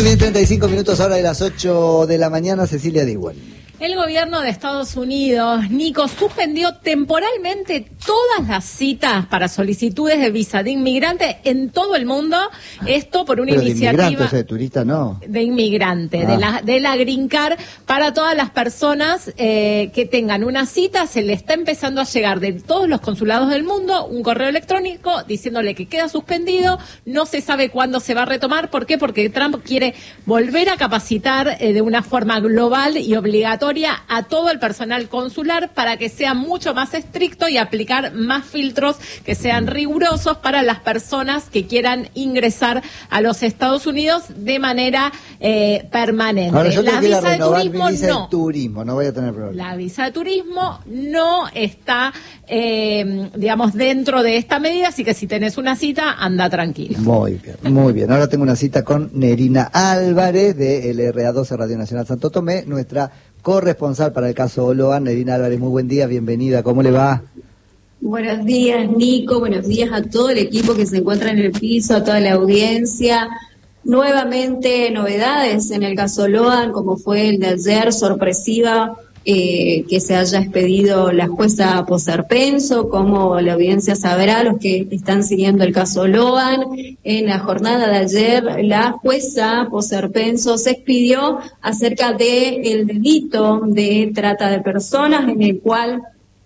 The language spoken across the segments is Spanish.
Muy bien, 35 minutos ahora de las 8 de la mañana, Cecilia Diwan. El gobierno de Estados Unidos, Nico, suspendió temporalmente todas las citas para solicitudes de visa de inmigrante en todo el mundo. Esto por una iniciativa... de inmigrante, o sea, de turista no. De inmigrante, de la Green Card, para todas las personas que tengan una cita. Se le está empezando a llegar de todos los consulados del mundo un correo electrónico diciéndole que queda suspendido. No se sabe cuándo se va a retomar. ¿Por qué? Porque Trump quiere volver a capacitar de una forma global y obligatoria a todo el personal consular para que sea mucho más estricto y aplicar más filtros que sean rigurosos para las personas que quieran ingresar a los Estados Unidos de manera permanente. Ahora, yo la visa de turismo visa no. De turismo, no voy a tener problema. La visa de turismo no está, digamos, dentro de esta medida, así que si tenés una cita, anda tranquilo. Muy bien, muy bien. Ahora tengo una cita con Nerina Álvarez de LRA12 Radio Nacional Santo Tomé, nuestra corresponsal para el caso Oloan. Nerina Álvarez, muy buen día, bienvenida, ¿cómo le va? Buenos días, Nico, buenos días a todo el equipo que se encuentra en el piso, a toda la audiencia. Nuevamente novedades en el caso Oloan, como fue el de ayer, sorpresiva, que se haya expedido la jueza Poserpenso, como la audiencia sabrá, los que están siguiendo el caso Oloan. En la jornada de ayer, la jueza Poserpenso se expidió acerca del delito de trata de personas, en el cual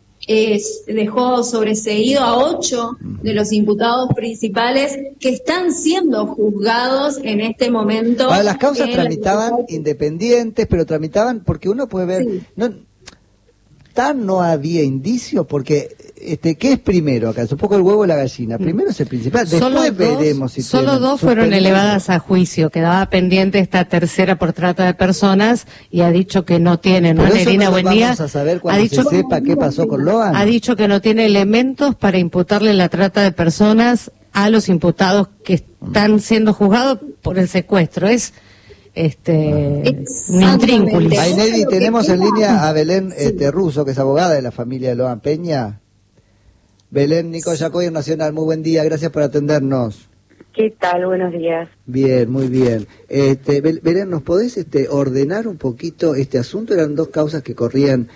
dejó sobreseído a 8 de los imputados principales que están siendo juzgados en este momento. Ahora, las causas tramitaban independientes, pero tramitaban porque uno puede ver... Sí. No había indicios, porque ¿qué es primero acá? Es un poco el huevo y la gallina. Primero es el principal, después veremos si solo dos fueron elevadas a juicio. Quedaba pendiente esta tercera por trata de personas y ha dicho que no tiene, ¿no? Nerina, buen día. Vamos a saber cuando se sepa qué pasó con Loan. Ha dicho que no tiene elementos para imputarle la trata de personas a los imputados que están siendo juzgados por el secuestro. Es intrínculis. Ahí, Nelly, tenemos en línea a Belén Russo, que es abogada de la familia de Loan Peña. Belén, Nico Yacoy, Nacional, muy buen día, gracias por atendernos. ¿Qué tal? Buenos días. Bien, muy bien. Belén, ¿nos podés ordenar un poquito este asunto? Eran dos causas que corrían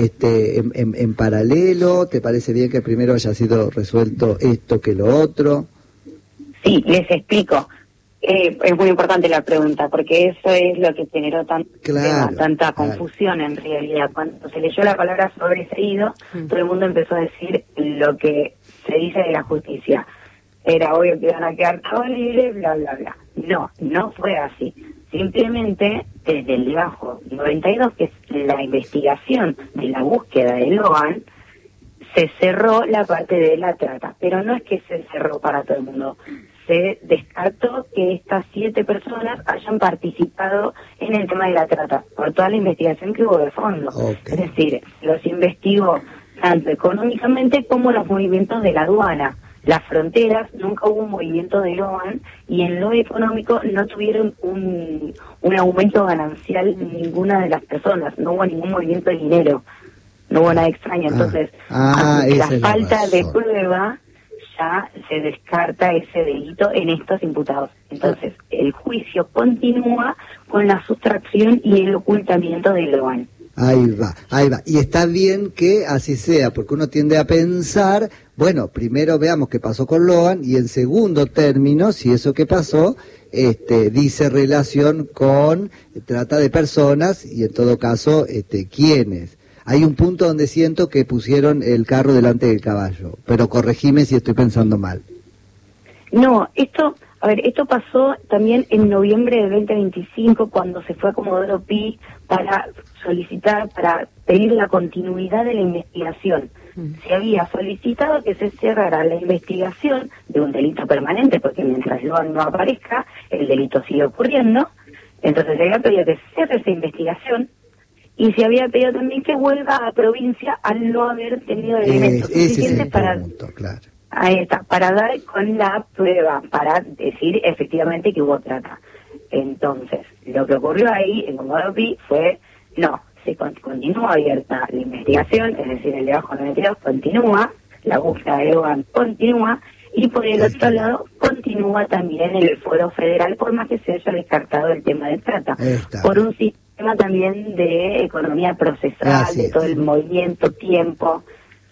en paralelo. ¿Te parece bien que primero haya sido resuelto esto que lo otro? Sí, les explico. Es muy importante la pregunta, porque eso es lo que generó tanta confusión en realidad. Cuando se leyó la palabra sobreseído, todo el mundo empezó a decir lo que se dice de la justicia. Era obvio que iban a quedar todos libres, bla, bla, bla. No fue así. Simplemente, desde el debajo 92, que es la investigación de la búsqueda de Loan, se cerró la parte de la trata. Pero no es que se cerró para todo el mundo. Se descartó que estas 7 personas hayan participado en el tema de la trata, por toda la investigación que hubo de fondo. Okay. Es decir, los investigó tanto económicamente como los movimientos de la aduana. Las fronteras, nunca hubo un movimiento de Loan, y en lo económico no tuvieron un aumento ganancial ninguna de las personas, no hubo ningún movimiento de dinero, no hubo nada extraño. Entonces, la falta de prueba, ya se descarta ese delito en estos imputados. Entonces, el juicio continúa con la sustracción y el ocultamiento de Loan. Ahí va. Y está bien que así sea, porque uno tiende a pensar, bueno, primero veamos qué pasó con Loan, y en segundo término, si eso que pasó, dice relación con trata de personas, y en todo caso, ¿quiénes? Hay un punto donde siento que pusieron el carro delante del caballo, pero corregime si estoy pensando mal. No, esto pasó también en noviembre de 2025, cuando se fue a Comodoro Pi para pedir la continuidad de la investigación. Se había solicitado que se cerrara la investigación de un delito permanente, porque mientras Loan no aparezca, el delito sigue ocurriendo. Entonces se había pedido que se cierre esa investigación, y se había pedido también que vuelva a provincia al no haber tenido elementos suficientes Ahí está, para dar con la prueba, para decir efectivamente que hubo trata. Entonces, lo que ocurrió ahí en Comodoro Pi fue, se continúa abierta la investigación, es decir, el debajo 92 continúa, la búsqueda de Loan continúa, Y por el otro lado, continúa también en el Foro Federal, por más que se haya descartado el tema de trata, por un sistema también de economía procesal, de todo el movimiento, tiempo.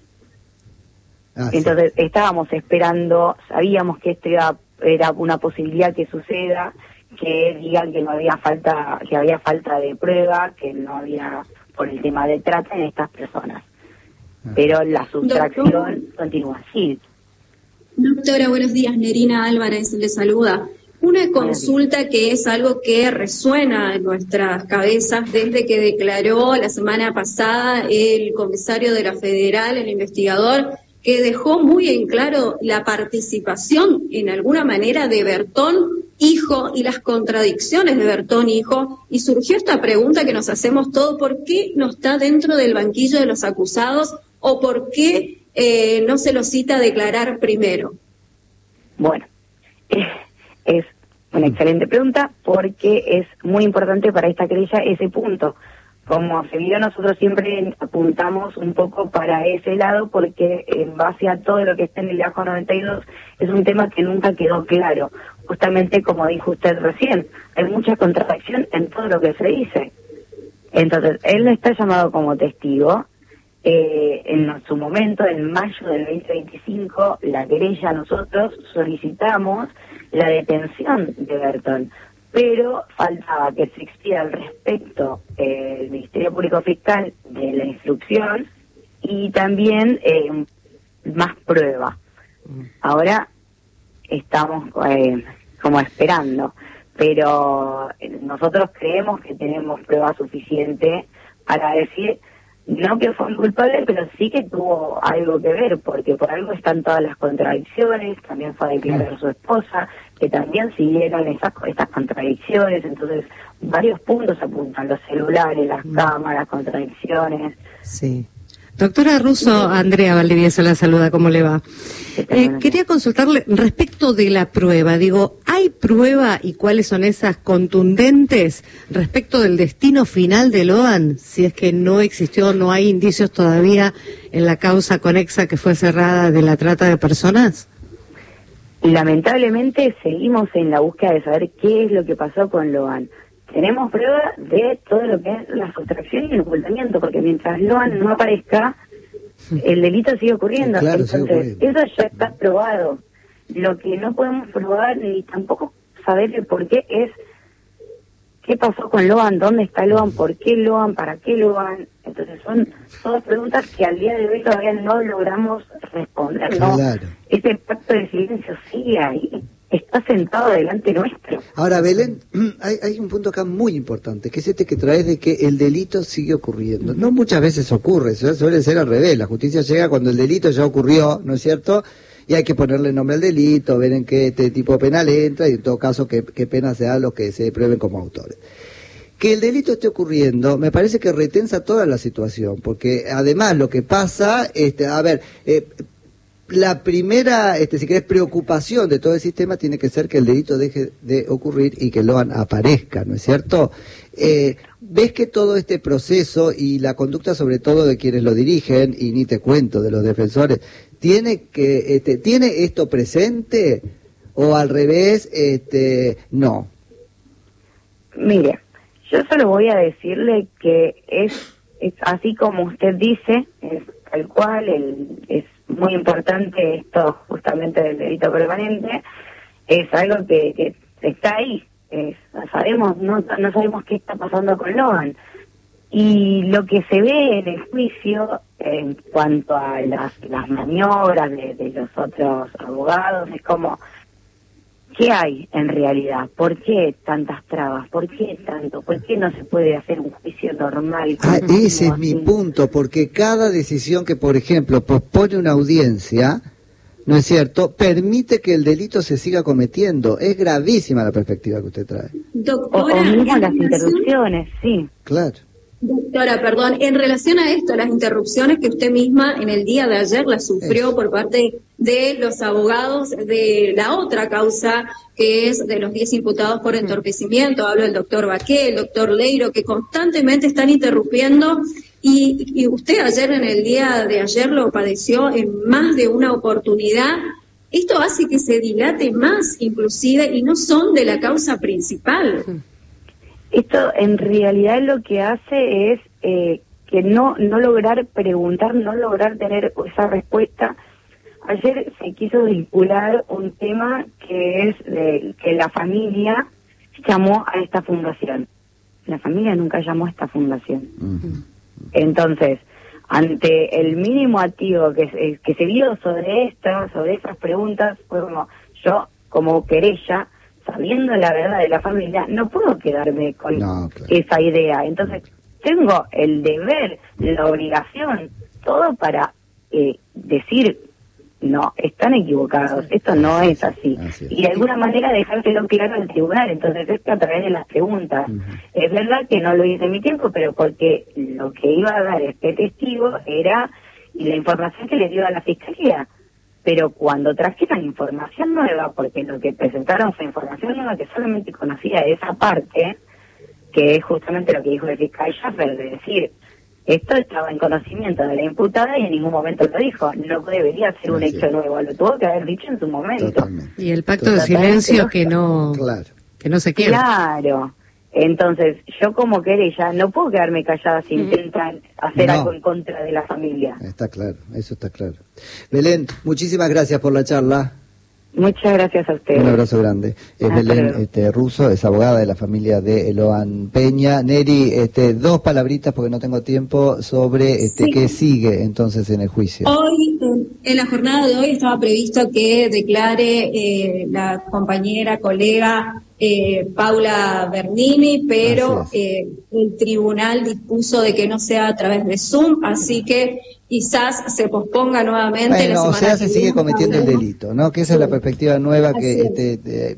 Entonces estábamos esperando, sabíamos que esto era una posibilidad que suceda, que digan que no había falta, que había falta de prueba, que no había por el tema de trata en estas personas. Pero la sustracción continúa. Sí. Doctora, buenos días. Nerina Álvarez le saluda. Una consulta que es algo que resuena en nuestras cabezas desde que declaró la semana pasada el comisario de la Federal, el investigador, que dejó muy en claro la participación en alguna manera de Bertón hijo y las contradicciones de Bertón hijo, y surgió esta pregunta que nos hacemos todos: ¿por qué no está dentro del banquillo de los acusados o por qué no se lo cita a declarar primero? Bueno, es una excelente pregunta porque es muy importante para esta querella ese punto. Como se vio, nosotros siempre apuntamos un poco para ese lado porque en base a todo lo que está en el Ajo 92 es un tema que nunca quedó claro. Justamente como dijo usted recién, hay mucha contradicción en todo lo que se dice. Entonces, él no está llamado como testigo. En su momento, en mayo del 2025, la querella, nosotros solicitamos la detención de Bertón, pero faltaba que se expida al respecto el Ministerio Público Fiscal de la instrucción y también más prueba. Ahora estamos como esperando, pero nosotros creemos que tenemos prueba suficiente para decir no que fue culpable, pero sí que tuvo algo que ver, porque por algo están todas las contradicciones. También fue a declarar a su esposa, que también siguieron estas contradicciones. Entonces, varios puntos apuntan: los celulares, las cámaras, contradicciones. Sí. Doctora Russo, Andrea Valdivieso la saluda, ¿cómo le va? Quería consultarle respecto de la prueba. Digo, ¿hay prueba y cuáles son esas contundentes respecto del destino final de Loan? Si es que no existió, no hay indicios todavía en la causa conexa que fue cerrada de la trata de personas. Lamentablemente seguimos en la búsqueda de saber qué es lo que pasó con Loan. Tenemos prueba de todo lo que es la sustracción y el ocultamiento, porque mientras Loan no aparezca, el delito sigue ocurriendo. Sí, claro, entonces, eso ya está probado. Lo que no podemos probar ni tampoco saber el por qué es qué pasó con Loan, dónde está Loan, por qué Loan, para qué Loan. Entonces son todas preguntas que al día de hoy todavía no logramos responder. Claro. ¿No? Ese pacto de silencio sigue ahí. Está sentado delante nuestro. Ahora, Belén, hay un punto acá muy importante, que es este que traes de que el delito sigue ocurriendo. No muchas veces ocurre, suele ser al revés. La justicia llega cuando el delito ya ocurrió, ¿no es cierto? Y hay que ponerle nombre al delito, ver en qué tipo penal entra y en todo caso qué pena se da a los que se prueben como autores. Que el delito esté ocurriendo, me parece que retensa toda la situación, porque además lo que pasa, la primera, si querés, preocupación de todo el sistema tiene que ser que el delito deje de ocurrir y que Loan aparezca, ¿no es cierto? ¿Ves que todo este proceso y la conducta sobre todo de quienes lo dirigen, y ni te cuento de los defensores, tiene esto presente o al revés, no? Mire, yo solo voy a decirle que es así como usted dice, es tal cual, es muy importante esto justamente del delito permanente, es algo que está ahí, no sabemos qué está pasando con Loan. Y lo que se ve en el juicio en cuanto a las maniobras de los otros abogados es como, ¿qué hay en realidad? ¿Por qué tantas trabas? ¿Por qué tanto? ¿Por qué no se puede hacer un juicio normal? Ese es mi punto, porque cada decisión que, por ejemplo, pospone una audiencia, ¿no es cierto?, permite que el delito se siga cometiendo. Es gravísima la perspectiva que usted trae. Doctora, o mismo las interrupciones, sí. Claro. Doctora, perdón, en relación a esto, las interrupciones que usted misma en el día de ayer las sufrió por parte de los abogados de la otra causa, que es de los 10 imputados por entorpecimiento, hablo del doctor Baqué, el doctor Leiro, que constantemente están interrumpiendo, y usted ayer, en el día de ayer, lo padeció en más de una oportunidad. esto hace que se dilate más inclusive y no son de la causa principal. Esto en realidad lo que hace es que no lograr preguntar, no lograr tener esa respuesta. Ayer se quiso vincular un tema que es que la familia llamó a esta fundación. La familia nunca llamó a esta fundación. Entonces, ante el mínimo activo que se vio sobre esas preguntas, fue como, yo como querella, sabiendo la verdad de la familia, no puedo quedarme con esa idea. Entonces, tengo el deber, la obligación, todo para decir, no, están equivocados, esto no es así. Y de alguna manera dejárselo claro al tribunal. Entonces, esto a través de las preguntas. Es verdad que no lo hice en mi tiempo, pero porque lo que iba a dar este testigo era la información que le dio a la fiscalía. Pero cuando trajeron información nueva, porque lo que presentaron fue información nueva que solamente conocía esa parte, que es justamente lo que dijo el fiscal Schaffer, de decir, esto estaba en conocimiento de la imputada y en ningún momento lo dijo. No debería ser un hecho nuevo, lo tuvo que haber dicho en su momento. Totalmente. Y el pacto de silencio que no se quiebra. Claro. Entonces, yo como querella no puedo quedarme callada si intentan hacer algo en contra de la familia. Está claro, eso está claro. Belén, muchísimas gracias por la charla. Muchas gracias a ustedes. Un abrazo grande. Es Belén Russo, es abogada de la familia de Eloan Peña. Neri, dos palabritas porque no tengo tiempo sobre qué sigue entonces en el juicio. Hoy, en la jornada de hoy, estaba previsto que declare la compañera, colega Paula Bernini, pero el tribunal dispuso de que no sea a través de Zoom, así que quizás se posponga nuevamente. Bueno, o sea, se sigue cometiendo el delito, ¿no? Que esa es la perspectiva nueva que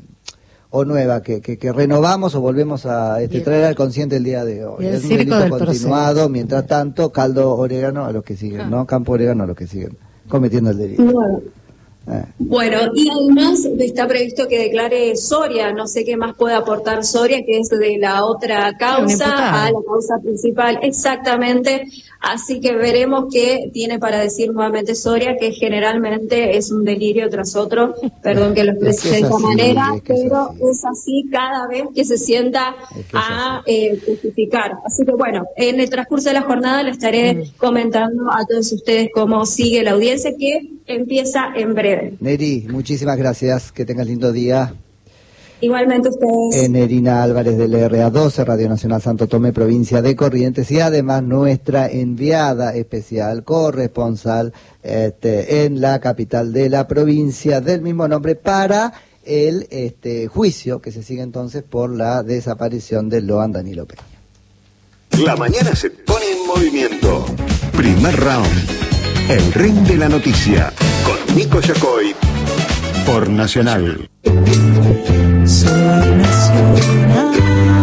que renovamos o volvemos a traer al consciente el día de hoy. Es un delito continuado, mientras tanto, caldo orégano a los que siguen, ¿no? Campo orégano a los que siguen cometiendo el delito. Bueno, y además está previsto que declare Soria, no sé qué más puede aportar Soria, que es de la otra causa a la causa principal, exactamente, así que veremos qué tiene para decir nuevamente Soria, que generalmente es un delirio tras otro, perdón que lo exprese de esta manera, pero es así cada vez que se sienta a justificar. Así que bueno, en el transcurso de la jornada le estaré comentando a todos ustedes cómo sigue la audiencia, que empieza en breve. Neri, muchísimas gracias, que tengas lindo día. Igualmente ustedes. Nerina Álvarez del RA12, Radio Nacional Santo Tomé, provincia de Corrientes, y además nuestra enviada especial, corresponsal en la capital de la provincia del mismo nombre para el juicio que se sigue entonces por la desaparición de Loan Danilo Peña. La mañana se pone en movimiento. Primer round. El ring de la noticia, con Nico Yacoy, por Nacional. Soy Nacional.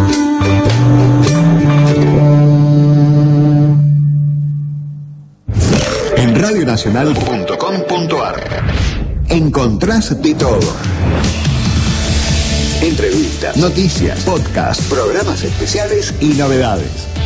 En radionacional.com.ar encontrás de todo. Entrevistas, noticias, podcasts, programas especiales y novedades.